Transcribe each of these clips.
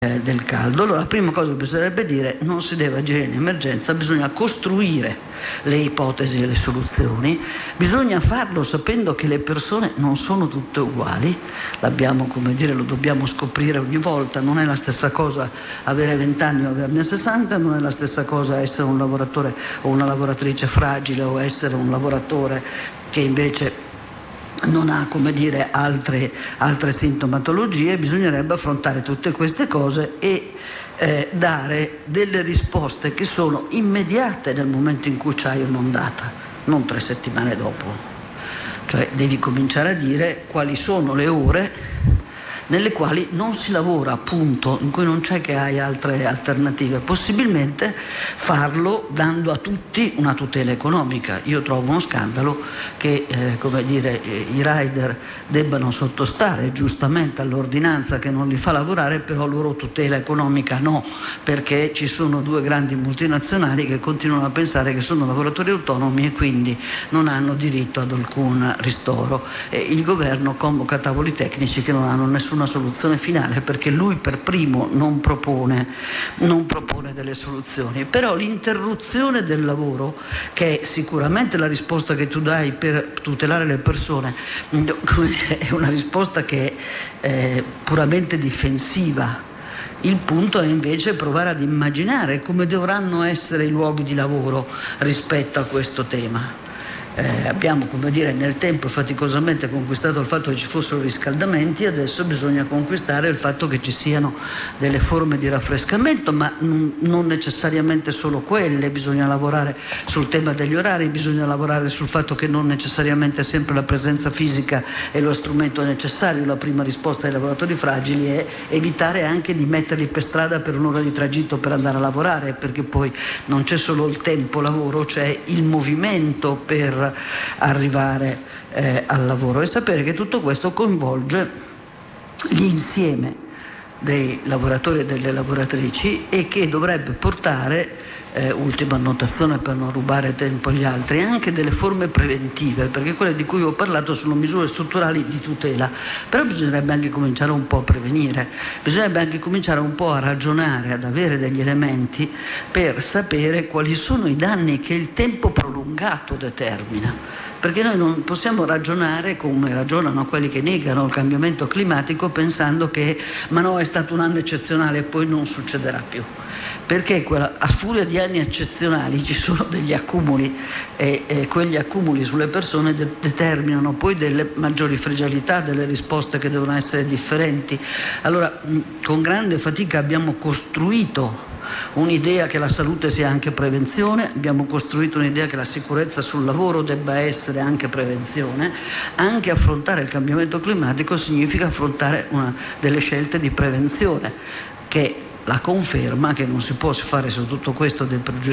del caldo. Allora la prima cosa che bisognerebbe dire: non si deve agire in emergenza, bisogna costruire le ipotesi e le soluzioni, bisogna farlo sapendo che le persone non sono tutte uguali, lo dobbiamo scoprire ogni volta. Non è la stessa cosa avere 20 anni o averne 60, non è la stessa cosa essere un lavoratore o una lavoratrice fragile o essere un lavoratore che invece non ha, altre sintomatologie. Bisognerebbe affrontare tutte queste cose e dare delle risposte che sono immediate nel momento in cui c'hai un'ondata, non 3 settimane dopo. Cioè devi cominciare a dire quali sono le ore nelle quali non si lavora, appunto, in cui non c'è che hai altre alternative. Possibilmente farlo dando a tutti una tutela economica. Io trovo uno scandalo che i rider debbano sottostare giustamente all'ordinanza che non li fa lavorare, però loro tutela economica no, perché ci sono 2 grandi multinazionali che continuano a pensare che sono lavoratori autonomi e quindi non hanno diritto ad alcun ristoro. E il governo convoca tavoli tecnici che non hanno nessuna soluzione finale, perché lui per primo non propone delle soluzioni. Però l'interruzione del lavoro, che è sicuramente la risposta che tu dai per tutelare le persone, è una risposta che è puramente difensiva. Il punto è invece provare ad immaginare come dovranno essere i luoghi di lavoro rispetto a questo tema. Abbiamo nel tempo faticosamente conquistato il fatto che ci fossero riscaldamenti, adesso bisogna conquistare il fatto che ci siano delle forme di raffrescamento, ma non necessariamente solo quelle. Bisogna lavorare sul tema degli orari, bisogna lavorare sul fatto che non necessariamente sempre la presenza fisica è lo strumento necessario. La prima risposta ai lavoratori fragili è evitare anche di metterli per strada per un'ora di tragitto per andare a lavorare, perché poi non c'è solo il tempo lavoro, c'è il movimento per arrivare al lavoro, e sapere che tutto questo coinvolge l'insieme dei lavoratori e delle lavoratrici e che dovrebbe portare, ultima annotazione per non rubare tempo agli altri, anche delle forme preventive, perché quelle di cui ho parlato sono misure strutturali di tutela, però bisognerebbe anche cominciare un po' a prevenire, bisognerebbe anche cominciare un po' a ragionare, ad avere degli elementi per sapere quali sono i danni che il tempo prolungato determina, perché noi non possiamo ragionare come ragionano quelli che negano il cambiamento climatico, pensando che ma no, è stato un anno eccezionale e poi non succederà più, perché a furia di anni eccezionali ci sono degli accumuli e quegli accumuli sulle persone determinano poi delle maggiori fragilità, delle risposte che devono essere differenti. Allora, con grande fatica abbiamo costruito un'idea che la salute sia anche prevenzione, abbiamo costruito un'idea che la sicurezza sul lavoro debba essere anche prevenzione. Anche affrontare il cambiamento climatico significa affrontare delle scelte di prevenzione, che la conferma che non si può fare su tutto questo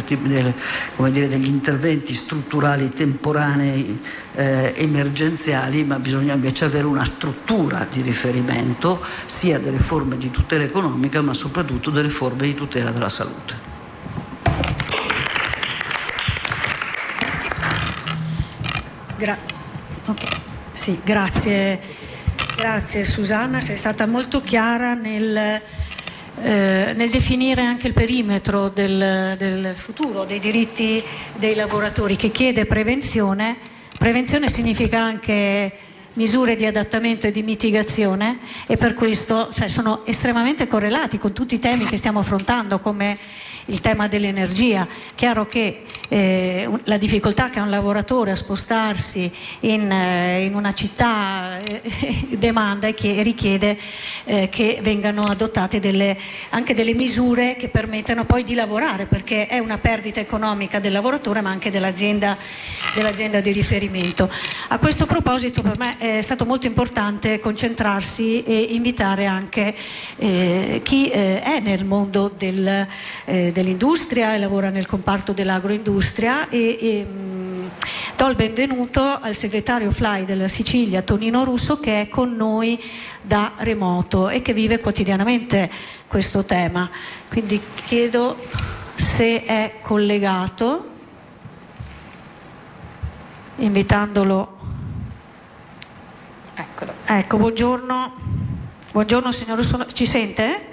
degli interventi strutturali temporanei emergenziali, ma bisogna invece avere una struttura di riferimento sia delle forme di tutela economica ma soprattutto delle forme di tutela della salute. Grazie Susanna, sei stata molto chiara nel definire anche il perimetro del futuro dei diritti dei lavoratori, che chiede prevenzione. Prevenzione significa anche misure di adattamento e di mitigazione, e per questo sono estremamente correlati con tutti i temi che stiamo affrontando, come il tema dell'energia. Chiaro che la difficoltà che ha un lavoratore a spostarsi in una città demanda e che richiede che vengano adottate anche delle misure che permettano poi di lavorare, perché è una perdita economica del lavoratore ma anche dell'azienda di riferimento. A questo proposito per me è stato molto importante concentrarsi e invitare anche chi è nel mondo dell'industria e lavora nel comparto dell'agroindustria, e do il benvenuto al segretario FLAI della Sicilia, Tonino Russo, che è con noi da remoto e che vive quotidianamente questo tema. Quindi chiedo se è collegato, invitandolo. Eccolo. Ecco, buongiorno signor Russo, ci sente?